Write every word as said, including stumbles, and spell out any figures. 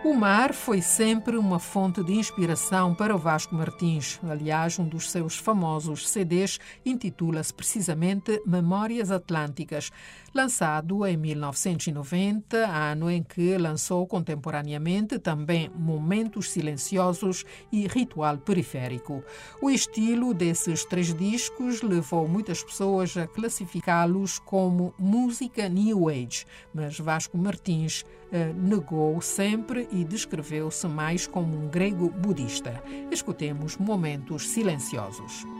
O mar foi sempre uma fonte de inspiração para o Vasco Martins. Aliás, um dos seus famosos C Ds intitula-se precisamente Memórias Atlânticas, lançado em mil novecentos e noventa, ano em que lançou contemporaneamente também Momentos Silenciosos e Ritual Periférico. O estilo desses três discos levou muitas pessoas a classificá-los como música New Age, mas Vasco Martins eh, negou sempre e descreveu-se mais como um grego budista. Escutemos Momentos Silenciosos.